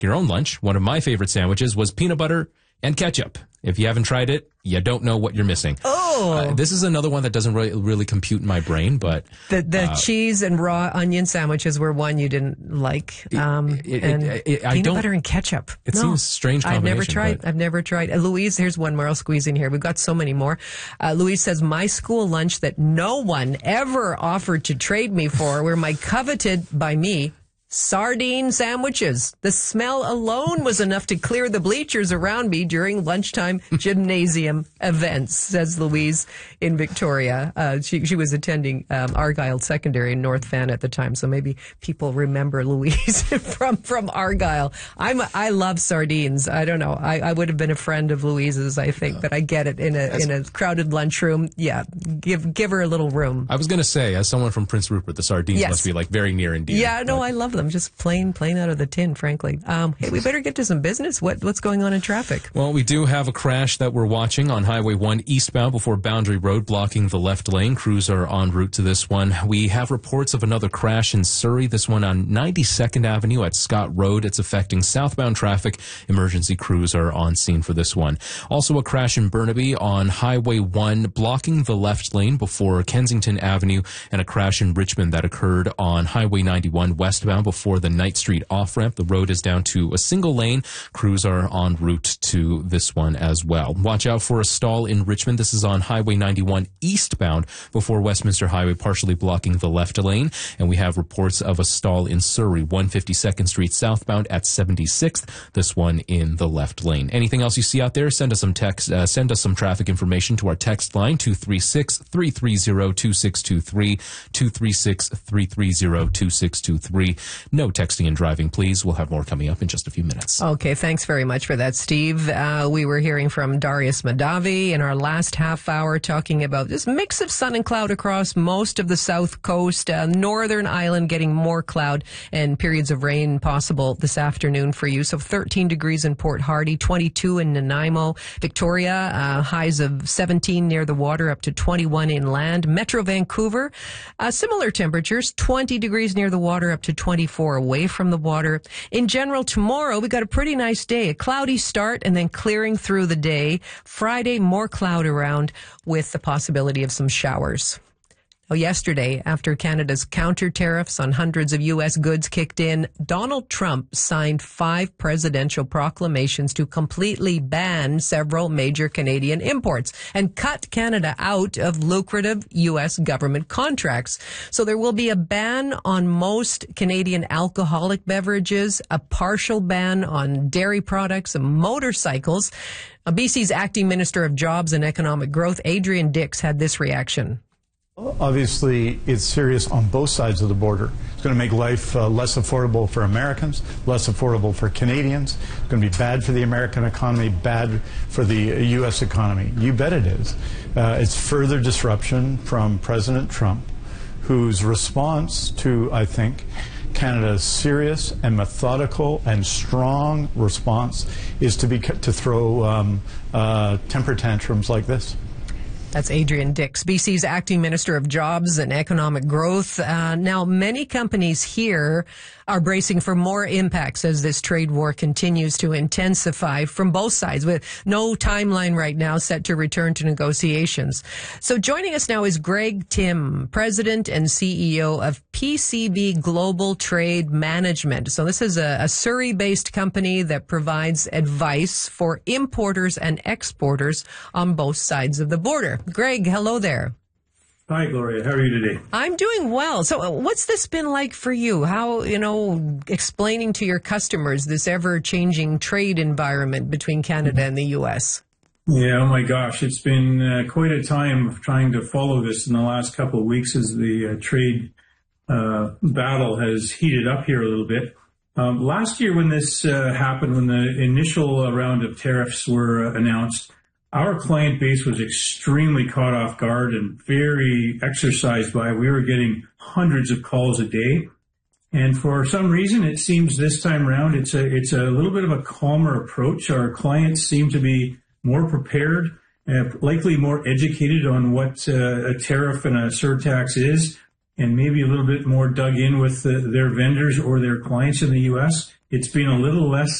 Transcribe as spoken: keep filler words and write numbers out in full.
your own lunch. One of my favorite sandwiches was peanut butter and ketchup. If you haven't tried it, you don't know what you're missing. Oh, uh, this is another one that doesn't really, really compute in my brain, but the the uh, cheese and raw onion sandwiches were one you didn't like. Um, it, it, and it, it, I peanut don't, butter and ketchup. It no, seems a strange I've combination. never tried. But... I've never tried. Uh, Louise, here's one more. I'll squeeze in here. We've got so many more. Uh, Louise says my school lunch that no one ever offered to trade me for were my coveted by me. Sardine sandwiches. The smell alone was enough to clear the bleachers around me during lunchtime gymnasium events, says Louise in Victoria. Uh, she, she was attending um, Argyle Secondary in North Van at the time, so maybe people remember Louise from, from Argyle. I'm, I love sardines. I don't know. I, I would have been a friend of Louise's, I think, but I get it. In a, as, in a crowded lunchroom, yeah, give, give her a little room. I was going to say, as someone from Prince Rupert, the sardines yes. must be like very near and dear. Yeah, no, but... I love them. Just plain, plain out of the tin, frankly. Um, hey, we better get to some business. What, what's going on in traffic? Well, we do have a crash that we're watching on Highway one eastbound before Boundary Road, blocking the left lane. Crews are en route to this one. We have reports of another crash in Surrey, this one on ninety-second Avenue at Scott Road. It's affecting southbound traffic. Emergency crews are on scene for this one. Also a crash in Burnaby on Highway one, blocking the left lane before Kensington Avenue, and a crash in Richmond that occurred on Highway ninety-one westbound before the Knight Street off-ramp. The road is down to a single lane. Crews are en route to this one as well. Watch out for a stall in Richmond. This is on Highway ninety-one eastbound before Westminster Highway, partially blocking the left lane. And we have reports of a stall in Surrey, one fifty-second Street southbound at seventy-sixth. This one in the left lane. Anything else you see out there, send us some text, uh, send us some traffic information to our text line, two three six, three three zero, two six two three, two three six, three three zero, two six two three. No texting and driving, please. We'll have more coming up in just a few minutes. Okay, thanks very much for that, Steve. Uh, we were hearing from Darius Madavi in our last half hour talking about this mix of sun and cloud across most of the south coast. Uh, Northern Island getting more cloud and periods of rain possible this afternoon for you. So thirteen degrees in Port Hardy, twenty-two in Nanaimo. Victoria, uh, highs of seventeen near the water, up to twenty-one inland. Metro Vancouver, uh, similar temperatures, twenty degrees near the water, up to twenty-four away from the water. In general, tomorrow we got a pretty nice day, a cloudy start and then clearing through the day. Friday, more cloud around with the possibility of some showers. Well, yesterday, after Canada's counter tariffs on hundreds of U S goods kicked in, Donald Trump signed five presidential proclamations to completely ban several major Canadian imports and cut Canada out of lucrative U S government contracts. So there will be a ban on most Canadian alcoholic beverages, a partial ban on dairy products and motorcycles. Now, B C's acting Minister of Jobs and Economic Growth, Adrian Dix, had this reaction. Obviously, it's serious on both sides of the border. It's going to make life uh, less affordable for Americans, less affordable for Canadians. It's going to be bad for the American economy, bad for the U S economy. You bet it is. Uh, it's further disruption from President Trump, whose response to, I think, Canada's serious and methodical and strong response is to be to throw um, uh, temper tantrums like this. That's Adrian Dix, B C's acting Minister of Jobs and Economic Growth. Uh, now, many companies here are bracing for more impacts as this trade war continues to intensify from both sides, with no timeline right now set to return to negotiations. So joining us now is Greg Tim, President and C E O of P C B Global Trade Management. So this is a, a Surrey-based company that provides advice for importers and exporters on both sides of the border. Greg, hello there. Hi, Gloria. How are you today? I'm doing well. So uh, what's this been like for you? How, you know, explaining to your customers this ever-changing trade environment between Canada and the U S? Yeah, oh my gosh. It's been uh, quite a time of trying to follow this in the last couple of weeks as the uh, trade uh, battle has heated up here a little bit. Um, last year when this uh, happened, when the initial uh, round of tariffs were uh, announced, our client base was extremely caught off guard and very exercised by it. We were getting hundreds of calls a day. And for some reason, it seems this time around, it's a, it's a little bit of a calmer approach. Our clients seem to be more prepared, uh, likely more educated on what uh, a tariff and a surtax is, and maybe a little bit more dug in with the, their vendors or their clients in the U S. it's been a little less